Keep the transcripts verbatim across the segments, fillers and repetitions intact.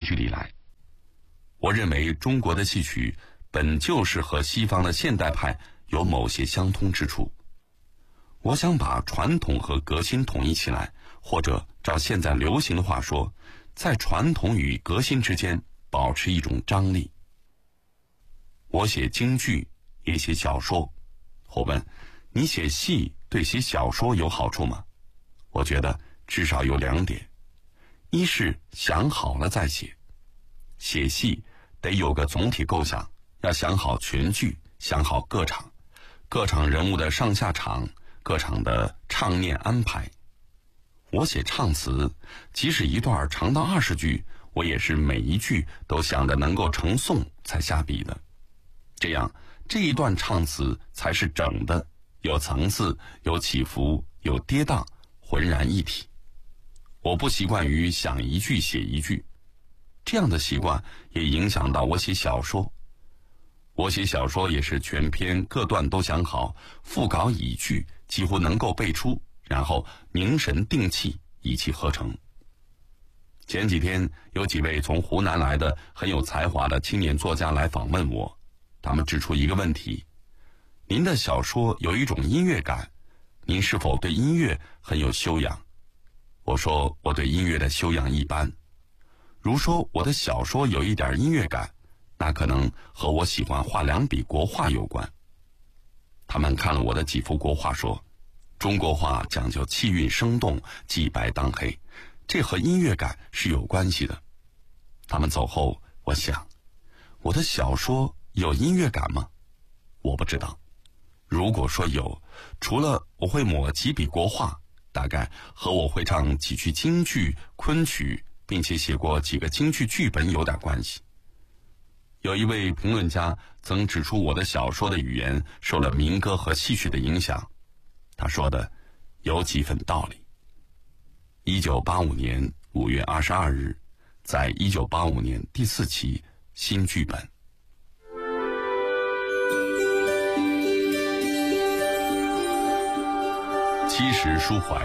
剧里来。我认为中国的戏曲本就是和西方的现代派有某些相通之处。我想把传统和革新统一起来，或者照现在流行的话说，在传统与革新之间保持一种张力。我写京剧，也写小说。我问，你写戏对写小说有好处吗？我觉得至少有两点。一是想好了再写。写戏得有个总体构想，要想好全剧，想好各场，各场人物的上下场，各场的唱念安排。我写唱词，即使一段长到二十句，我也是每一句都想着能够成诵才下笔的。这样这一段唱词才是整的，有层次，有起伏，有跌宕，浑然一体。我不习惯于想一句写一句，这样的习惯也影响到我写小说。我写小说也是全篇各段都想好，副稿已句几乎能够背出，然后凝神定气，一气呵成。前几天有几位从湖南来的很有才华的青年作家来访问我，他们指出一个问题：您的小说有一种音乐感，您是否对音乐很有修养？我说我对音乐的修养一般。如说我的小说有一点音乐感，那可能和我喜欢画两笔国画有关。他们看了我的几幅国画说，中国画讲究气韵生动，既白当黑，这和音乐感是有关系的。他们走后，我想，我的小说有音乐感吗？我不知道。如果说有，除了我会抹几笔国画，大概和我会唱几句京剧、昆曲，并且写过几个京剧剧本有点关系。有一位评论家曾指出我的小说的语言受了民歌和戏曲的影响，他说的有几分道理。一九八五年五月二十二日，在一九八五年第四期新剧本。七十抒怀。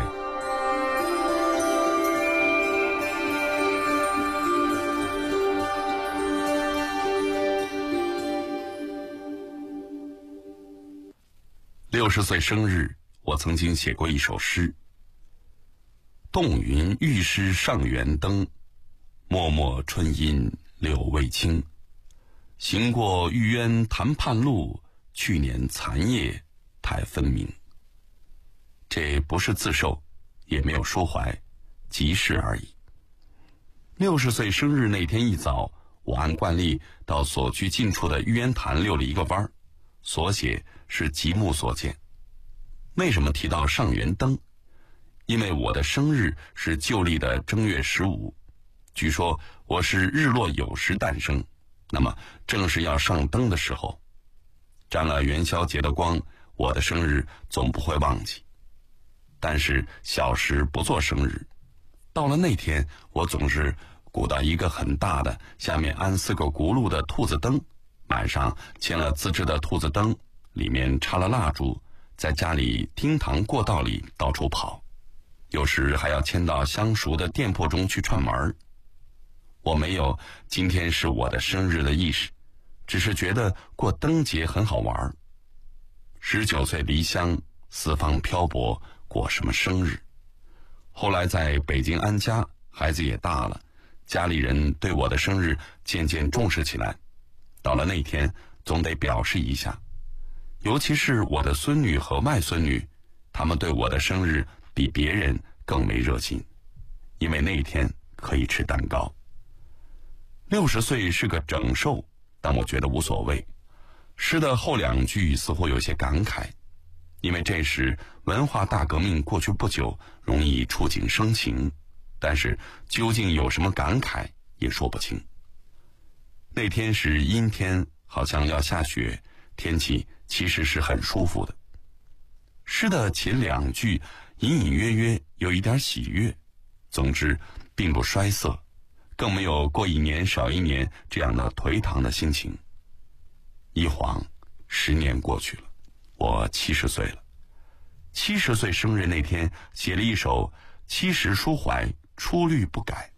六十岁生日，我曾经写过一首诗：洞云欲湿上元灯，脉脉春阴柳未青。行过玉渊潭畔路，去年残叶太分明。这不是自授，也没有抒怀，即事而已。六十岁生日那天一早，我按惯例到所居近处的玉渊潭溜了一个弯儿，所写是极目所见。为什么提到上元灯？因为我的生日是旧历的正月十五，据说我是日落酉时诞生，那么正是要上灯的时候。沾了元宵节的光，我的生日总不会忘记。但是小时不做生日，到了那天，我总是鼓到一个很大的，下面安四个轱辘的兔子灯，晚上牵了自制的兔子灯，里面插了蜡烛，在家里厅堂过道里到处跑，有时还要牵到相熟的店铺中去串门。我没有今天是我的生日的意识，只是觉得过灯节很好玩。十九岁离乡，四方漂泊，过什么生日？后来在北京安家，孩子也大了，家里人对我的生日渐渐重视起来。到了那天，总得表示一下。尤其是我的孙女和外孙女，他们对我的生日比别人更为热心，因为那天可以吃蛋糕。六十岁是个整寿，但我觉得无所谓。诗的后两句似乎有些感慨，因为这时文化大革命过去不久，容易触景生情，但是究竟有什么感慨也说不清。那天是阴天，好像要下雪，天气其实是很舒服的。诗的前两句隐隐约约有一点喜悦，总之并不衰色，更没有过一年少一年这样的颓唐的心情。一晃十年过去了，我七十岁了。七十岁生日那天，写了一首七十抒怀，出律不改。